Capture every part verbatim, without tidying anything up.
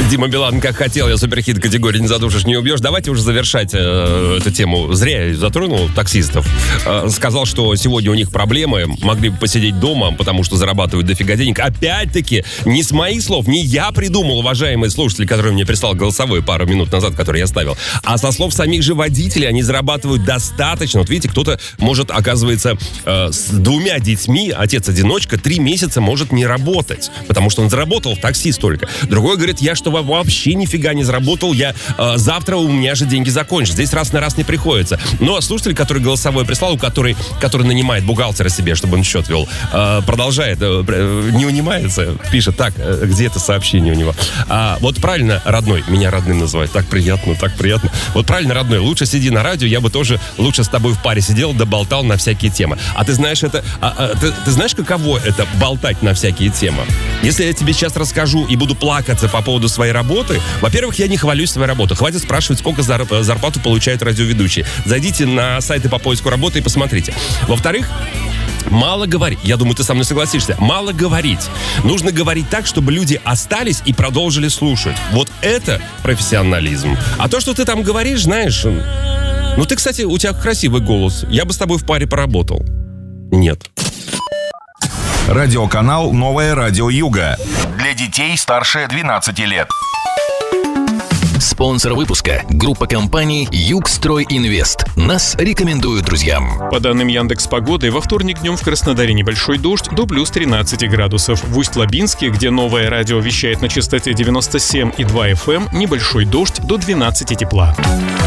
Дима Билан, как хотел, я суперхит категории «Не задушишь, не убьешь». Давайте уже завершать э, эту тему. Зря я затронул таксистов. Э, сказал, что сегодня у них проблемы. Могли бы посидеть дома, потому что зарабатывают дофига денег. Опять-таки, не с моих слов, не я придумал, уважаемые слушатели, который мне прислал голосовой пару минут назад, который я ставил, а со слов самих же водителей, они зарабатывают достаточно. Вот видите, кто-то может, оказывается, э, с двумя детьми, отец-одиночка, три месяца может не работать, потому что он заработал в такси столько. Другой говорит, я что, вообще нифига не заработал, я э, завтра у меня же деньги закончатся. Здесь раз на раз не приходится. Но слушатель, который голосовой прислал, у который, который нанимает бухгалтера себе, чтобы он счет вел, э, продолжает, э, не унимается, пишет, так, э, где это сообщение у него? А, вот правильно, родной, меня родным называют, так приятно, так приятно. Вот правильно, родной, лучше сиди на радио, я бы тоже лучше с тобой в паре сидел, да болтал на всякие темы. А ты знаешь это, а, а, ты, ты знаешь, каково это болтать на всякие темы? Если я тебе сейчас расскажу и буду плакаться по поводу своей работы, во-первых, я не хвалюсь своей работой. Хватит спрашивать, сколько зар- зарплату получают радиоведущие. Зайдите на сайты по поиску работы и посмотрите. Во-вторых, мало говорить. Я думаю, ты со мной согласишься. Мало говорить. Нужно говорить так, чтобы люди остались и продолжили слушать. Вот это профессионализм. А то, что ты там говоришь, знаешь... Ну, ты, кстати, у тебя красивый голос. Я бы с тобой в паре поработал. Нет. Радиоканал «Новое радио Юга». Для детей старше двенадцати лет. Спонсор выпуска – группа компаний «Югстройинвест». Нас рекомендуют друзьям. По данным Яндекс.Погоды, во вторник днем в Краснодаре небольшой дождь до плюс тринадцати градусов. В Усть-Лабинске, где новое радио вещает на частоте девяносто семь и два эф эм, небольшой дождь до двенадцати тепла.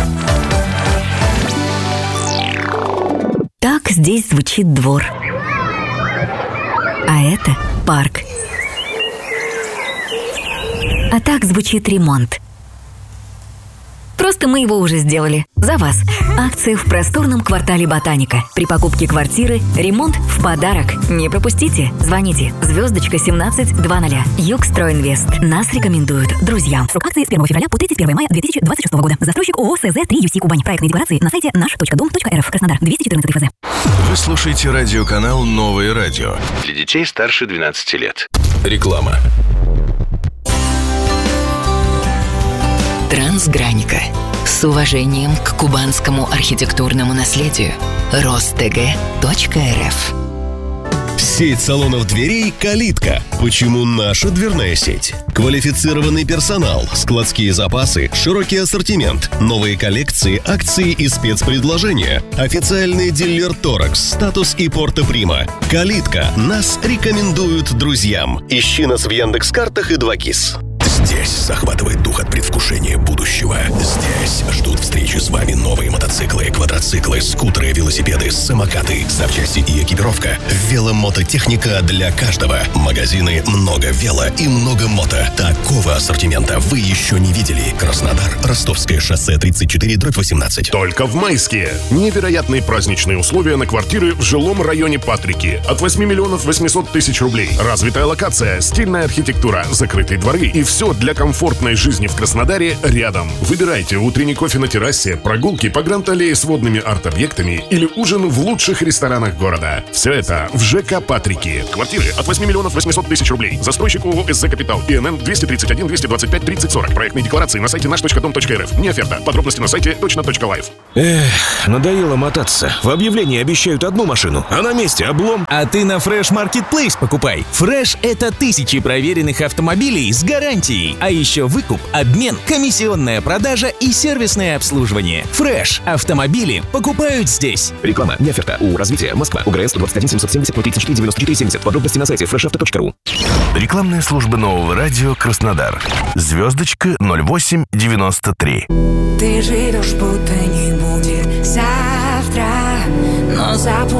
Так здесь звучит двор. А это парк. А так звучит ремонт. Просто мы его уже сделали. За вас. Акция в просторном квартале «Ботаника». При покупке квартиры ремонт в подарок. Не пропустите. Звоните. Звездочка семнадцать двадцать. Югстройинвест. Нас рекомендуют друзьям. Срок акции с первого февраля по тридцать первого мая две тысячи двадцать шестого года. Застройщик ООО СЗ три ю си Кубань. Проектные декларации на сайте наш точка дом точка эр эф. Краснодар. двести четырнадцать ФЗ. Вы слушаете радиоканал «Новое радио». Для детей старше двенадцати лет. Реклама. Трансграника. С уважением к кубанскому архитектурному наследию. ростг точка эр эф. Сеть салонов дверей «Калитка». Почему наша дверная сеть? Квалифицированный персонал, складские запасы, широкий ассортимент, новые коллекции, акции и спецпредложения. Официальный дилер «Торакс», «Статус» и «Порто Прима». «Калитка». Нас рекомендуют друзьям. Ищи нас в Яндекс.Картах и два кис. Здесь захватывает дух от предвкушения будущего. Здесь ждут встречи с вами новые мотоциклы, квадроциклы, скутеры, велосипеды, самокаты, запчасти и экипировка. Веломототехника для каждого. Магазины «Много вело» и «Много мото». Такого ассортимента вы еще не видели. Краснодар, Ростовское шоссе тридцать четыре дробь восемнадцать. Только в Майске. Невероятные праздничные условия на квартиры в жилом районе Патрики. От восьми миллионов восьмисот тысяч рублей. Развитая локация, стильная архитектура, закрытые дворы и все для комфортной жизни в Краснодаре рядом. Выбирайте утренний кофе на террасе, прогулки по Гранд-аллее с водными арт-объектами или ужин в лучших ресторанах города. Все это в ЖК Патрики. Квартиры от восьми миллионов восьмисот тысяч рублей. Застройщик ООО СЗ Капитал. ИНН двести тридцать один двести двадцать пять тридцать сорок. Проектные декларации на сайте наш точка дом точка эр эф. Не оферта. Подробности на сайте точно точка лайф. Эх, надоело мотаться. В объявлении обещают одну машину, а на месте облом. А ты на Fresh Marketplace покупай. Fresh — это тысячи проверенных автомобилей с гарантией. А еще выкуп, обмен, комиссионная продажа и сервисное обслуживание. Fresh. Автомобили покупают здесь. Реклама. Не оферта. У развития. Москва. УГРС сто двадцать один семьсот семьдесят ноль тридцать четыре девяносто четыре семьдесят. Подробности на сайте фреш авто точка ру. Рекламная служба Нового радио Краснодар. Звездочка ноль восемь девяносто три. Ты живешь, будто не будет завтра, но запомни.